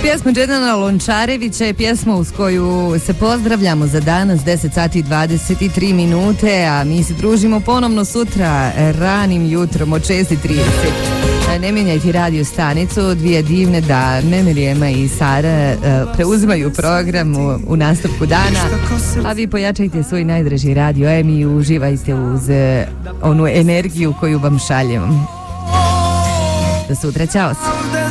Pjesmu Džedana Lončarevića je pjesma uz koju se pozdravljamo za danas 10 sati i 23 minute, a mi se družimo ponovno sutra ranim jutrom od 6:30. Ne mijenjajte radio stanicu, dvije divne dame, Mirijema i Sara, preuzimaju program u nastavku dana, a vi pojačajte svoj najdraži radio M i uživajte uz onu energiju koju vam šaljem. Do sutra, ćao se.